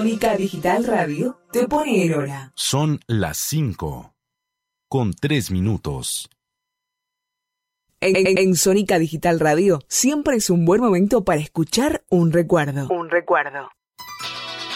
Sónica Digital Radio te pone en hora. Son las 5:03. En Sónica Digital Radio siempre es un buen momento para escuchar un recuerdo. Un recuerdo.